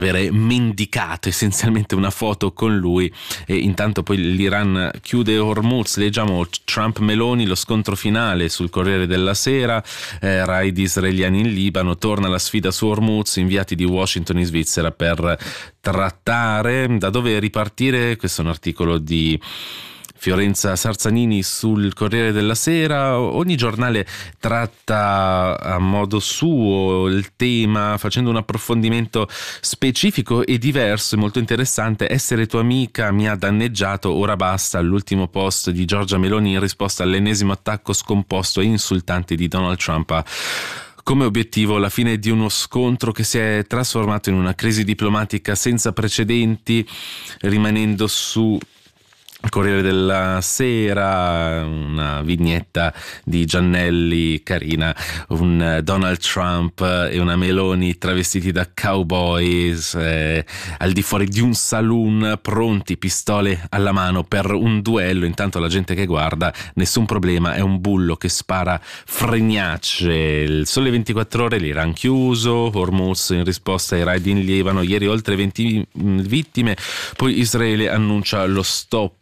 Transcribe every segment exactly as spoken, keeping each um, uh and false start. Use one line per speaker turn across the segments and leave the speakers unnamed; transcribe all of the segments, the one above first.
avere mendicato essenzialmente una foto con lui. E intanto poi l'Iran chiude Hormuz. Leggiamo Trump-Meloni, lo scontro finale sul Corriere della Sera, eh, raid israeliani in Libano, torna la sfida su Hormuz, inviati di Washington in Svizzera per trattare. Da dove ripartire? Questo è un articolo di Fiorenza Sarzanini sul Corriere della Sera. Ogni giornale tratta a modo suo il tema, facendo un approfondimento specifico e diverso e molto interessante. Essere tua amica mi ha danneggiato, ora basta. L'ultimo post di Giorgia Meloni in risposta all'ennesimo attacco scomposto e insultante di Donald Trump ha come obiettivo la fine di uno scontro che si è trasformato in una crisi diplomatica senza precedenti, rimanendo su Corriere della Sera una vignetta di Giannelli carina, un Donald Trump e una Meloni travestiti da cowboys eh, al di fuori di un saloon, pronti, pistole alla mano per un duello. Intanto la gente che guarda, nessun problema, è un bullo che spara fregnacce. Il Sole ventiquattro Ore, l'Iran chiuso, Hormuz in risposta ai raid in Libano, ieri oltre venti vittime, poi Israele annuncia lo stop.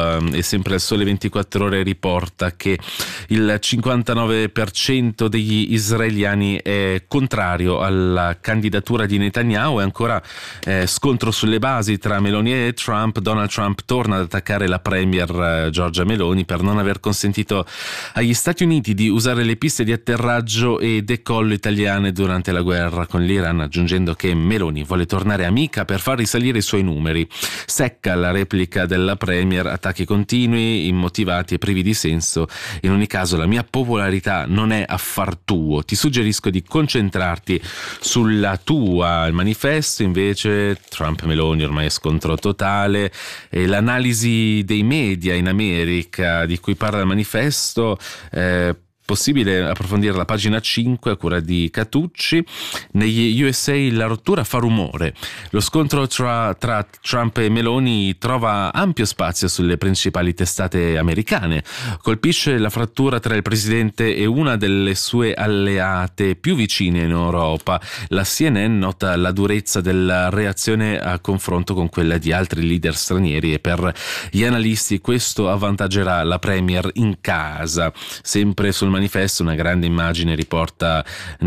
E sempre il Sole ventiquattro Ore riporta che il cinquantanove per cento degli israeliani è contrario alla candidatura di Netanyahu. E ancora eh, scontro sulle basi tra Meloni e Trump. Donald Trump torna ad attaccare la premier eh, Giorgia Meloni per non aver consentito agli Stati Uniti di usare le piste di atterraggio e decollo italiane durante la guerra con l'Iran, aggiungendo che Meloni vuole tornare amica per far risalire i suoi numeri. Secca la replica della premier, attacchi continui, immotivati e privi di senso. In ogni caso la mia popolarità non è affar tuo, ti suggerisco di concentrarti sulla tua. Il Manifesto invece, Trump e Meloni ormai è scontro totale, e l'analisi dei media in America di cui parla il Manifesto, eh, possibile approfondire la pagina cinque a cura di Catucci. Negli U S A la rottura fa rumore. Lo scontro tra, tra Trump e Meloni trova ampio spazio sulle principali testate americane. Colpisce la frattura tra il presidente e una delle sue alleate più vicine in Europa. La C N N nota la durezza della reazione a confronto con quella di altri leader stranieri, e per gli analisti questo avvantaggerà la premier in casa. Sempre sul Manifesto una grande immagine riporta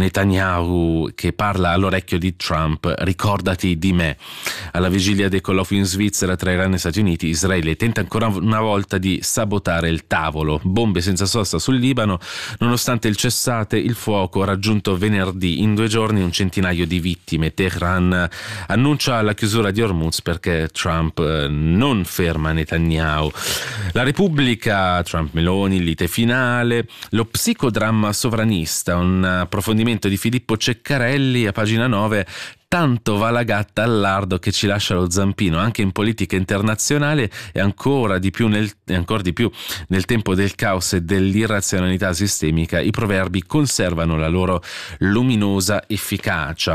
Netanyahu che parla all'orecchio di Trump: ricordati di me. Alla vigilia dei colloqui in Svizzera tra Iran e Stati Uniti, Israele tenta ancora una volta di sabotare il tavolo. Bombe senza sosta sul Libano, nonostante il cessate il fuoco raggiunto venerdì. In due giorni un centinaio di vittime. Teheran annuncia la chiusura di Hormuz perché Trump non ferma Netanyahu. La Repubblica, Trump-Meloni, lite finale. Lo psicodramma sovranista, un approfondimento di Filippo Ceccarelli a pagina nove. Tanto va la gatta al lardo che ci lascia lo zampino, anche in politica internazionale, e ancora di più nel, e ancora di più nel tempo del caos e dell'irrazionalità sistemica. I proverbi conservano la loro luminosa efficacia.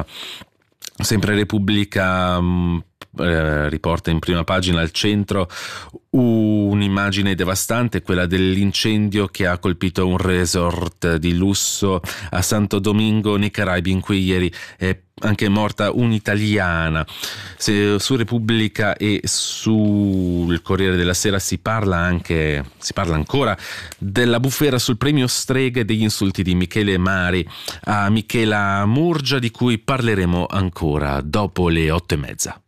Sempre Repubblica mh, eh, riporta in prima pagina al centro un'immagine devastante, quella dell'incendio che ha colpito un resort di lusso a Santo Domingo nei Caraibi, in cui ieri è anche morta un'italiana. Se su Repubblica e sul Corriere della Sera si parla anche, si parla ancora della bufera sul premio Strega e degli insulti di Michele Mari a Michela Murgia, di cui parleremo ancora dopo le otto e mezza.